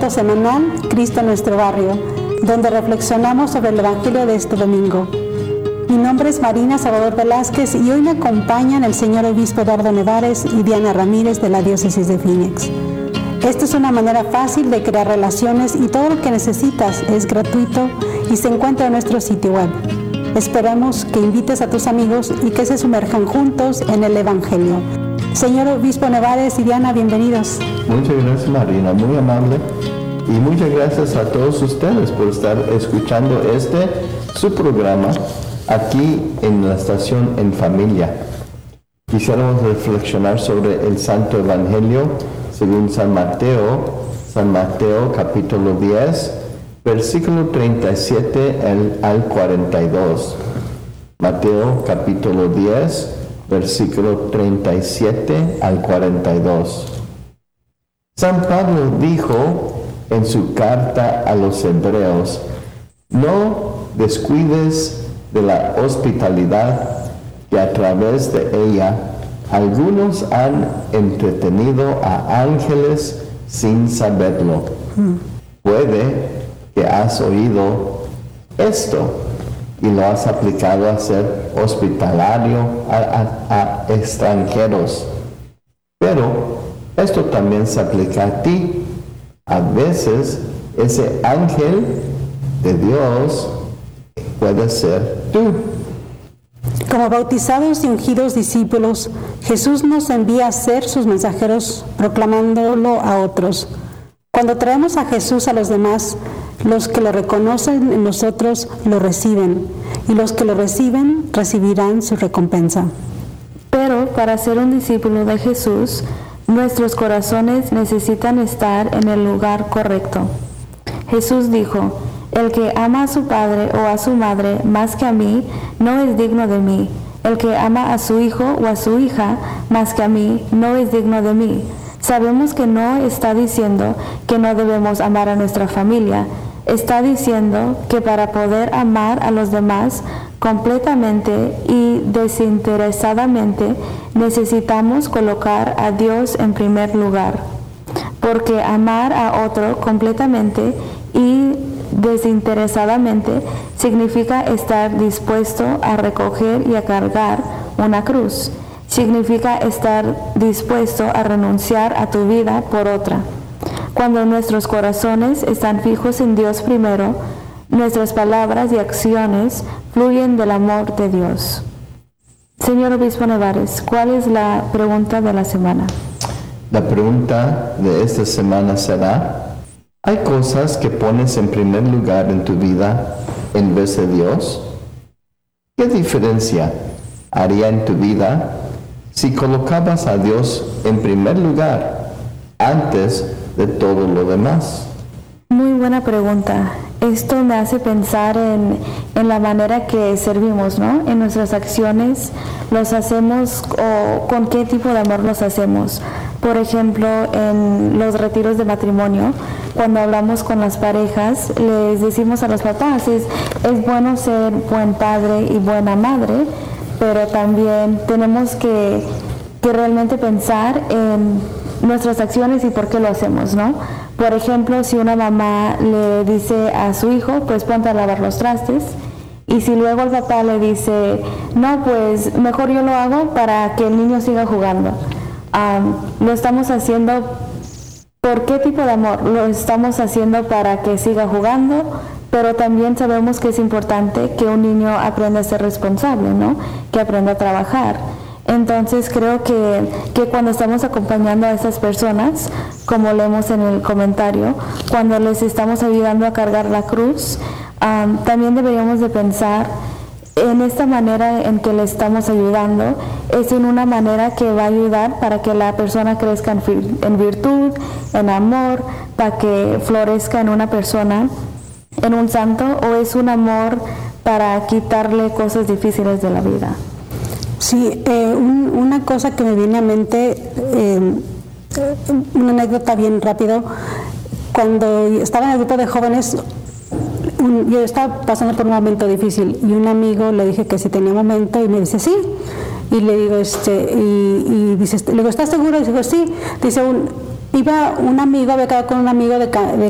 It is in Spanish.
encuentro semanal Cristo en nuestro barrio, donde reflexionamos sobre el Evangelio de este domingo. Mi nombre es Marina Salvador Velázquez y hoy me acompañan el señor obispo Eduardo Nevares y Diana Ramírez de la diócesis de Phoenix. Esta es una manera fácil de crear relaciones y todo lo que necesitas es gratuito y se encuentra en nuestro sitio web. Esperamos que invites a tus amigos y que se sumerjan juntos en el Evangelio. Señor obispo Nevares y Diana, bienvenidos. Muchas gracias, Marina, muy amable. Y muchas gracias a todos ustedes por estar escuchando su programa aquí en la estación En Familia. Quisiéramos reflexionar sobre el Santo Evangelio según San Mateo capítulo 10, versículo 37 al 42. Mateo capítulo 10, versículo 37 al 42. San Pablo dijo en su carta a los hebreos: no descuides de la hospitalidad, que a través de ella algunos han entretenido a ángeles sin saberlo. Puede que has oído esto y lo has aplicado a ser hospitalario a extranjeros. Pero esto también se aplica a ti. A veces ese ángel de Dios puede ser tú. Como bautizados y ungidos discípulos, Jesús nos envía a ser sus mensajeros, proclamándolo a otros. Cuando traemos a Jesús a los demás, los que lo reconocen en nosotros lo reciben, y los que lo reciben recibirán su recompensa. Pero para ser un discípulo de Jesús, nuestros corazones necesitan estar en el lugar correcto. Jesús dijo: el que ama a su padre o a su madre más que a mí, no es digno de mí. El que ama a su hijo o a su hija más que a mí, no es digno de mí. Sabemos que no está diciendo que no debemos amar a nuestra familia. Está diciendo que para poder amar a los demás completamente y desinteresadamente, necesitamos colocar a Dios en primer lugar. Porque amar a otro completamente y desinteresadamente significa estar dispuesto a recoger y a cargar una cruz. Significa estar dispuesto a renunciar a tu vida por otra. Cuando nuestros corazones están fijos en Dios primero, nuestras palabras y acciones fluyen del amor de Dios. Señor obispo Nevares, ¿cuál es la pregunta de la semana? La pregunta de esta semana será: ¿hay cosas que pones en primer lugar en tu vida en vez de Dios? ¿Qué diferencia haría en tu vida si colocabas a Dios en primer lugar antes de todo lo demás? Muy buena pregunta. Esto me hace pensar en la manera que servimos, ¿no? En nuestras acciones, los hacemos o con qué tipo de amor los hacemos. Por ejemplo, en los retiros de matrimonio, cuando hablamos con las parejas, les decimos a los papás, es bueno ser buen padre y buena madre, pero también tenemos que realmente pensar en nuestras acciones y por qué lo hacemos, ¿no? Por ejemplo, si una mamá le dice a su hijo, pues ponte a lavar los trastes, y si luego el papá le dice, no, pues mejor yo lo hago para que el niño siga jugando. Lo estamos haciendo, ¿por qué tipo de amor? Lo estamos haciendo para que siga jugando, pero también sabemos que es importante que un niño aprenda a ser responsable, ¿no? Que aprenda a trabajar. Entonces creo que cuando estamos acompañando a estas personas, como leemos en el comentario, cuando les estamos ayudando a cargar la cruz, también deberíamos de pensar en esta manera en que le estamos ayudando, es en una manera que va a ayudar para que la persona crezca en virtud, en amor, para que florezca en una persona, en un santo, o es un amor para quitarle cosas difíciles de la vida. Sí, una cosa que me viene a mente, una anécdota bien rápido. Cuando estaba en el grupo de jóvenes, yo estaba pasando por un momento difícil y un amigo le dije que si tenía momento y me dice sí. Y le digo, y dice, le digo, ¿estás seguro? Y digo, sí. Dice, iba un amigo, había quedado con un amigo de